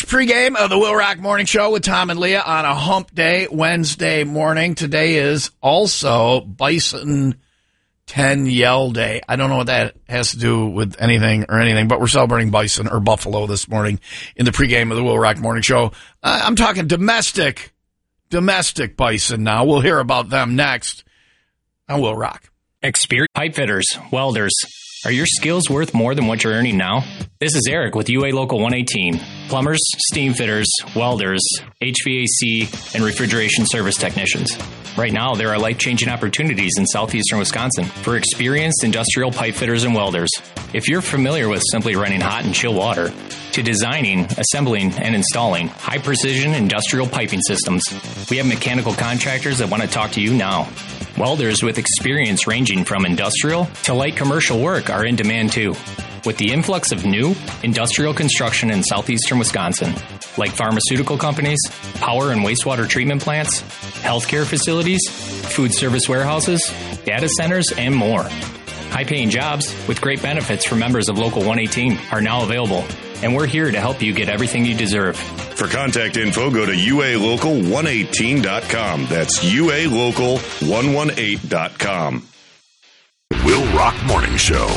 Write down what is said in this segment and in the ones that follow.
pregame of the Will Rock Morning Show with Tom and Leah on a hump day, Wednesday morning. Today is also Bison 10 Yell Day. I don't know what that has to do with anything, but we're celebrating bison or buffalo this morning in the pregame of the Will Rock Morning Show. I'm talking domestic bison now. We'll hear about them next on Will Rock. Experienced pipe fitters, welders. Are your skills worth more than what you're earning now? This is Eric with UA Local 118. Plumbers, steam fitters, welders, HVAC, and refrigeration service technicians. Right now, there are life-changing opportunities in southeastern Wisconsin for experienced industrial pipe fitters and welders. If you're familiar with simply running hot and chill water, to designing, assembling, and installing high-precision industrial piping systems, we have mechanical contractors that want to talk to you now. Welders with experience ranging from industrial to light commercial work are in demand too. With the influx of new industrial construction in southeastern Wisconsin, like pharmaceutical companies, power and wastewater treatment plants, healthcare facilities, food service warehouses, data centers, and more. High-paying jobs with great benefits for members of Local 118 are now available, and we're here to help you get everything you deserve. For contact info, go to ualocal118.com. That's ualocal118.com. Will Rock Morning Show.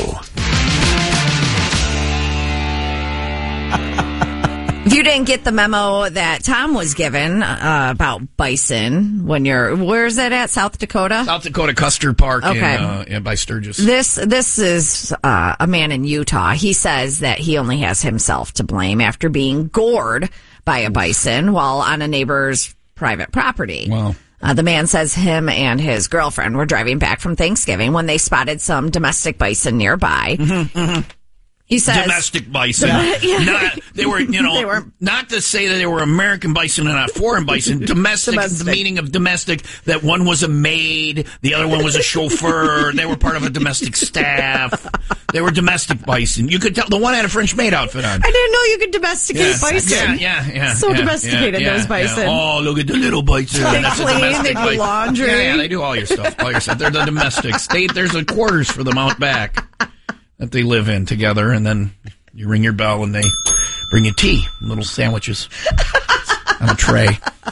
If you didn't get the memo that Tom was given about bison when where's that at? South Dakota? South Dakota Custer Park by Sturgis. This is a man in Utah. He says that he only has himself to blame after being gored by a bison while on a neighbor's private property. Wow. The man says him and his girlfriend were driving back from Thanksgiving when they spotted some domestic bison nearby. He says domestic bison. Not to say that they were American bison and not foreign bison. Domestic. The meaning of domestic, that one was a maid, the other one was a chauffeur. They were part of a domestic staff. They were domestic bison. You could tell the one had a French maid outfit on. I didn't know you could domesticate bison. Yeah. So domesticated, those bison. Yeah. Oh, look at the little bison. They clean, they do laundry. Yeah, they do all your stuff. They're the domestics. There's a quarters for them out back that they live in together, and then you ring your bell and they bring you tea, little sandwiches on a tray,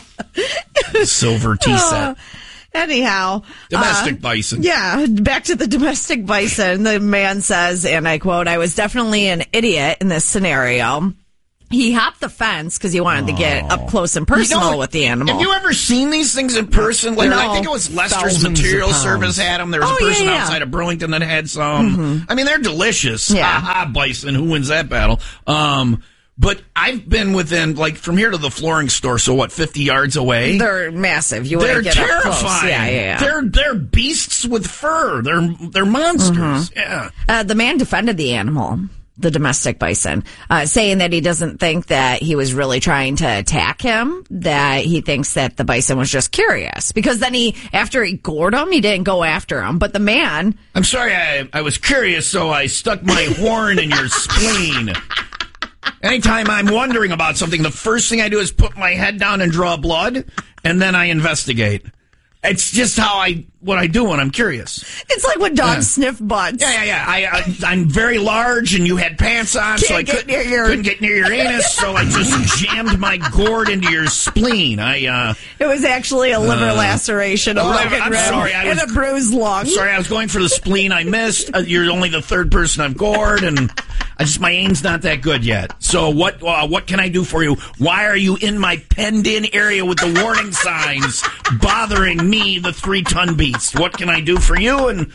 silver tea set. Anyhow, domestic bison. Yeah, back to the domestic bison. The man says, and I quote, "I was definitely an idiot in this scenario." He hopped the fence because he wanted to get up close and personal with the animal. Have you ever seen these things in person? Like, no. I think it was Lester's Material Service had them. There was a person outside of Burlington that had some. Mm-hmm. I mean, they're delicious. Yeah. Bison. Who wins that battle? But I've been within, from here to the flooring store, 50 yards away? They're massive. They're terrifying. Yeah. They're beasts with fur. They're monsters. Mm-hmm. Yeah. The man defended the animal, the domestic bison, saying that he doesn't think that he was really trying to attack him, that he thinks that the bison was just curious. Because then after he gored him, he didn't go after him. But the man... I'm sorry, I was curious, so I stuck my horn in your spleen. Anytime I'm wondering about something, the first thing I do is put my head down and draw blood, and then I investigate. It's just what I do when I'm curious. It's like when dogs sniff butts. Yeah. I'm very large, and you had pants on, so I couldn't get near your anus, so I just jammed my gourd into your spleen. It was actually a liver laceration, I'm sorry, and a bruised lung. Sorry, I was going for the spleen. I missed. You're only the third person I've gored, and my aim's not that good yet. So what can I do for you? Why are you in my penned-in area with the warning signs bothering me, the 3-ton beast? What can I do for you? And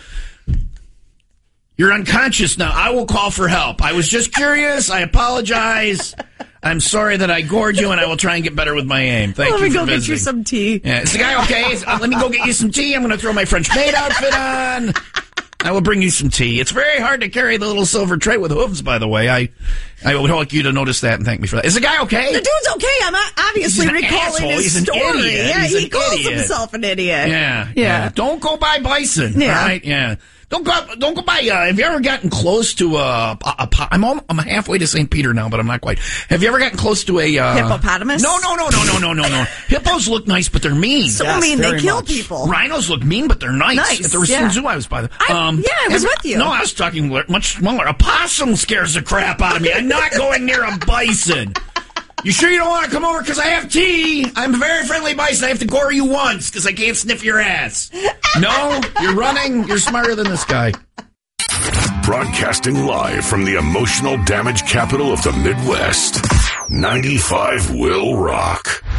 you're unconscious now. I will call for help. I was just curious. I apologize. I'm sorry that I gored you, and I will try and get better with my aim. Thank you for visiting. Let me go get you some tea. Yeah, is the guy okay? Let me go get you some tea. I'm going to throw my French maid outfit on. I will bring you some tea. It's very hard to carry the little silver tray with hooves, by the way. I would like you to notice that and thank me for that. Is the guy okay? The dude's okay. I'm obviously recalling his story. Idiot. Yeah, he calls himself an idiot. Yeah. Don't go by bison. Yeah. Right? Yeah. Don't go by. Have you ever gotten close to I'm halfway to St. Peter now, but I'm not quite. Have you ever gotten close to a hippopotamus? No. Hippos look nice, but they're mean. They kill people. Rhinos look mean, but they're nice. At the Racine Zoo, I was by them. I was with you. No, I was talking much smaller. A possum scares the crap out of me. I'm not going near a bison. You sure you don't want to come over because I have tea? I'm a very friendly bison. I have to gore you once because I can't sniff your ass. No? You're running? You're smarter than this guy. Broadcasting live from the emotional damage capital of the Midwest. 95 Will Rock.